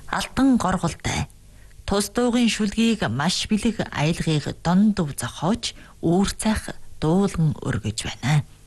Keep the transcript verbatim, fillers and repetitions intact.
алтан горголтой. Тус дуугийн шүлгийг маш бэлэг аялгыг дондов зохиож үүрцэх дуулан өргөж байна.